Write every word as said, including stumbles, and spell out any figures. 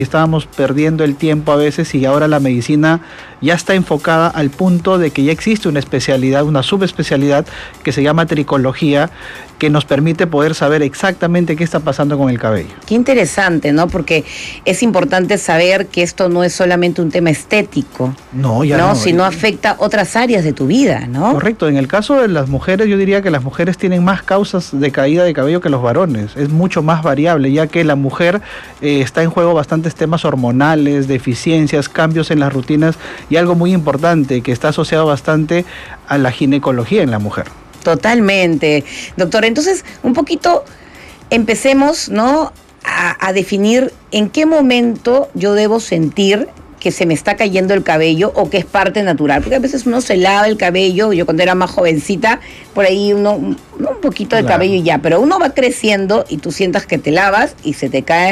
Estábamos perdiendo el tiempo a veces y ahora la medicina ya está enfocada al punto de que ya existe una especialidad, una subespecialidad que se llama tricología, que nos permite poder saber exactamente qué está pasando con el cabello. Qué interesante, ¿no? Porque es importante saber que esto no es solamente un tema estético, no, ya ¿no? no, sino afecta otras áreas de tu vida, ¿no? Correcto. En el caso de las mujeres, yo diría que las mujeres tienen más causas de caída de cabello que los varones. Es mucho más variable, ya que la mujer eh, está en juego bastantes temas hormonales, deficiencias, cambios en las rutinas y algo muy importante que está asociado bastante a la ginecología en la mujer. Totalmente. Doctor, entonces un poquito empecemos, ¿no?, a, a definir en qué momento yo debo sentir que se me está cayendo el cabello o que es parte natural, porque a veces uno se lava el cabello. Yo cuando era más jovencita, por ahí uno, un poquito de Claro. cabello y ya, pero uno va creciendo y tú sientas que te lavas y se te cae